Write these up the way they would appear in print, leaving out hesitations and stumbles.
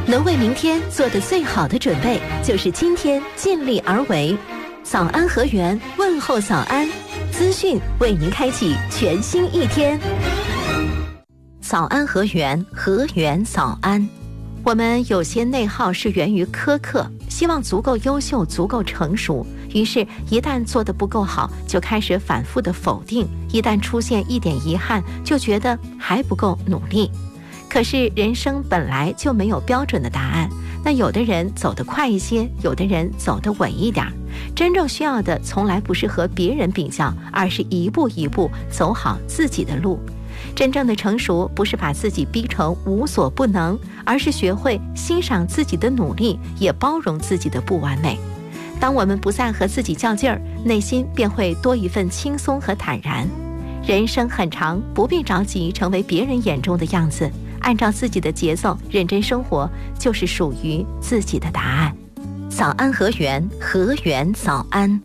能为明天做的最好的准备，就是今天尽力而为。早安河源，问候早安，资讯为您开启全新一天。早安河源，河源早安。我们有些内耗是源于苛刻，希望足够优秀，足够成熟，于是一旦做得不够好，就开始反复的否定，一旦出现一点遗憾，就觉得还不够努力。可是人生本来就没有标准的答案，那有的人走得快一些，有的人走得稳一点。真正需要的从来不是和别人比较，而是一步一步走好自己的路。真正的成熟不是把自己逼成无所不能，而是学会欣赏自己的努力，也包容自己的不完美。当我们不再和自己较劲儿，内心便会多一份轻松和坦然。人生很长，不必着急成为别人眼中的样子，按照自己的节奏认真生活，就是属于自己的答案。早安河源，河源早安。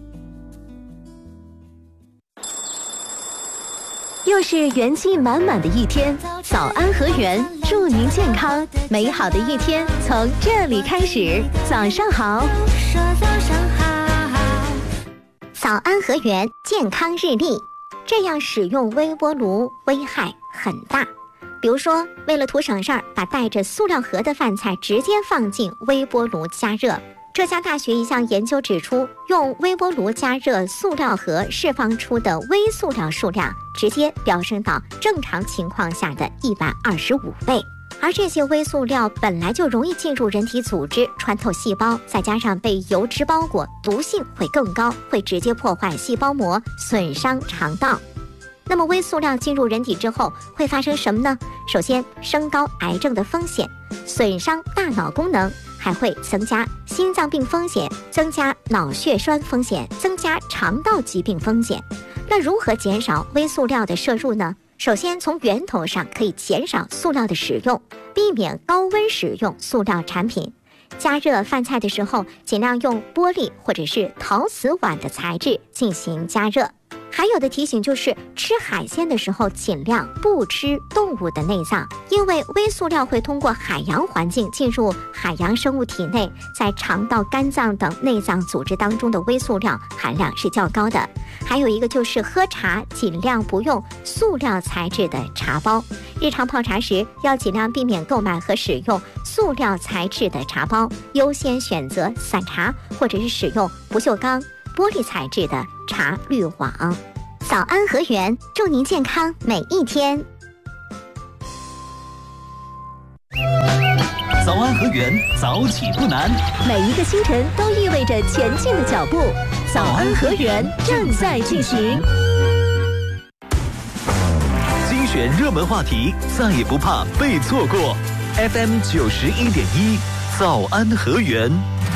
又是元气满满的一天，早安河源，祝您健康，美好的一天从这里开始。早上好， 说早上好。 早安河源健康日历，这样使用微波炉危害很大。比如说，为了图省事儿，把带着塑料盒的饭菜直接放进微波炉加热。浙江大学一项研究指出，用微波炉加热塑料盒释放出的微塑料数量直接飙升到正常情况下的125倍。而这些微塑料本来就容易进入人体组织，穿透细胞，再加上被油脂包裹，毒性会更高，会直接破坏细胞膜，损伤肠道。那么微塑料进入人体之后会发生什么呢？首先，升高癌症的风险，损伤大脑功能，还会增加心脏病风险，增加脑血栓风险，增加肠道疾病风险。那如何减少微塑料的摄入呢？首先，从源头上可以减少塑料的使用，避免高温使用塑料产品。加热饭菜的时候，尽量用玻璃或者是陶瓷碗的材质进行加热。还有的提醒就是，吃海鲜的时候尽量不吃动物的内脏，因为微塑料会通过海洋环境进入海洋生物体内，在肠道、肝脏等内脏组织当中的微塑料含量是较高的。还有一个就是喝茶尽量不用塑料材质的茶包，日常泡茶时要尽量避免购买和使用塑料材质的茶包，优先选择散茶或者是使用不锈钢、玻璃材质的茶滤网。早安河源，祝您健康每一天。 早安河源，早起不难， 每一个清晨都意味着前进的脚步。早安河源正在进行。 精选热门话题，再也不怕被错过。FM 91.1，早安河源。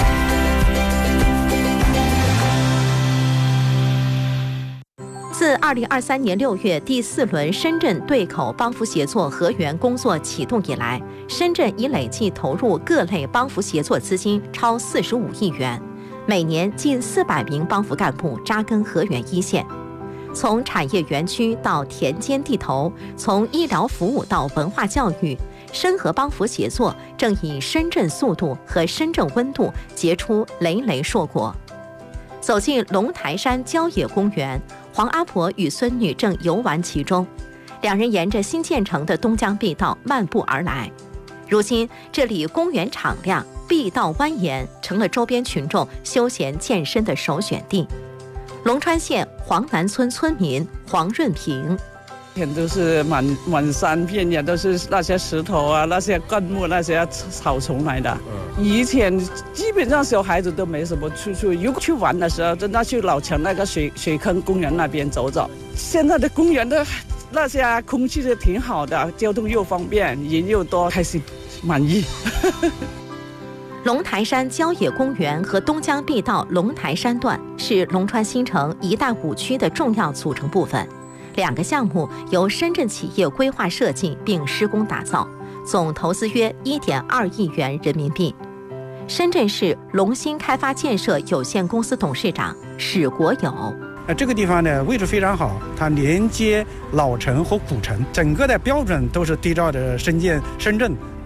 自2023年6月第4轮深圳对口帮扶协作河源工作启动以来，深圳已累计投入各类帮扶协作资金超45亿元，每年近400名帮扶干部扎根河源一线。从产业园区到田间地头，从医疗服务到文化教育，深河帮扶协作正以深圳速度和深圳温度结出累累硕果。走进龙台山郊野公园，黄阿婆与孙女正游玩其中，两人沿着新建成的东江碧道漫步而来。如今这里公园敞亮，碧道蜿蜒，成了周边群众休闲健身的首选地。龙川县黄南村村民黄润平， 都是满山遍野都是那些石头啊，那些灌木，那些草丛来的。以前基本上小孩子都没什么出去，如果去玩的时候，真的去老城那个水坑公园那边走走。现在的公园的那些空气都挺好的，交通又方便，人又多，开心满意。 龙台山郊野公园和东江碧道龙台山段是龙川新城一带5区的重要组成部分。2个项目由深圳企业规划设计并施工打造，总投资约1.2亿元人民币。深圳市龙兴开发建设有限公司董事长史国友， 这个地方呢位置非常好，它连接老城和古城，整个的标准都是对照着深圳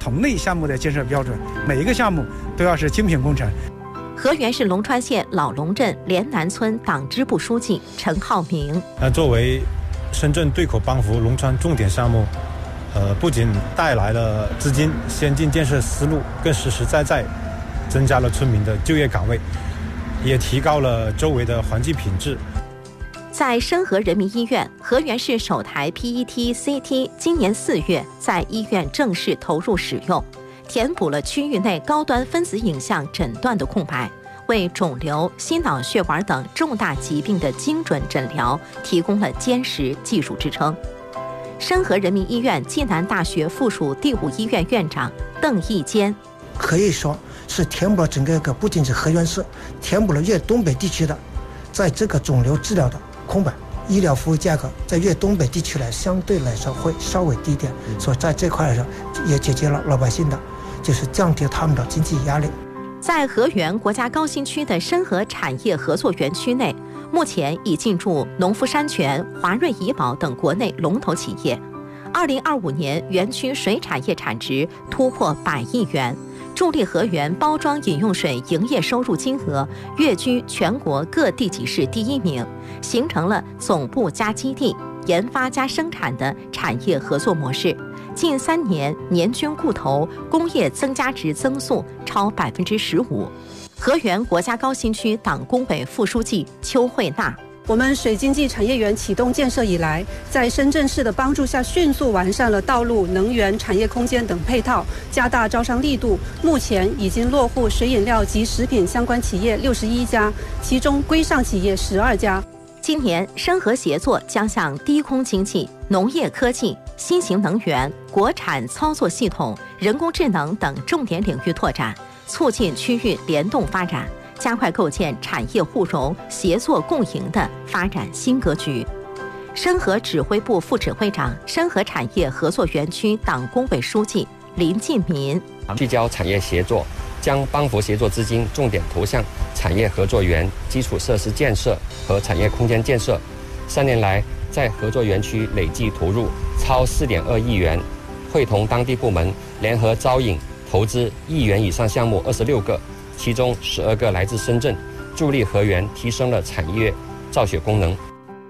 同类项目的建设标准，每一个项目都要是精品工程。 河源市龙川县老龙镇莲南村党支部书记陈浩明。 作为深圳对口帮扶龙川重点项目，不仅带来了资金、先进建设思路，更实实在在增加了村民的就业岗位，也提高了周围的环境品质。 在深河人民医院，河源市首台 PET-CT 今年4月在医院正式投入使用，填补了区域内高端分子影像诊断的空白，为肿瘤、心脑血管等重大疾病的精准诊疗提供了坚实技术支撑。深河人民医院暨南大学附属第5医院院长邓义坚： 可以说是填补了整个不仅是河源市，填补了粤东北地区的在这个肿瘤治疗的空白。医疗服务价格在粤东北地区来相对来说会稍微低一点，所以在这块来说也解决了老百姓的，就是降低他们的经济压力。 在河源国家高新区的深河产业合作园区内，目前已进驻农夫山泉、华润怡宝等国内龙头企业。2025年，园区水产业产值突破100亿元，助力河源包装饮用水营业收入金额跃居全国各地级市第1名，形成了总部加基地、研发加生产的产业合作模式。近3年年均固投工业增加值增速超15%。河源国家高新区党工委副书记邱慧娜： 我们水经济产业园启动建设以来，在深圳市的帮助下，迅速完善了道路、能源、产业空间等配套，加大招商力度。目前已经落户水饮料及食品相关企业61家，其中规上企业12家。 今年，深河协作将向低空经济、农业科技、新型能源、国产操作系统、人工智能等重点领域拓展，促进区域联动发展，加快构建产业互融、协作共赢的发展新格局。深河指挥部副指挥长、深河产业合作园区党工委书记林进民： 聚焦产业协作，将帮扶协作资金重点投向产业合作园基础设施建设和产业空间建设。3年来，在合作园区累计投入超4.2亿元，会同当地部门联合招引投资1亿元以上项目26个，其中12个来自深圳，助力河源提升了产业造血功能。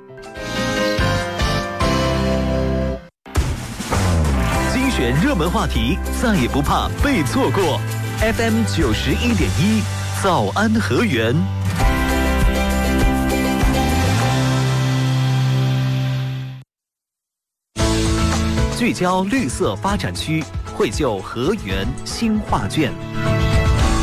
精选热门话题，再也不怕被错过。FM 91.1，早安河源。聚焦绿色发展区，绘就河源新画卷。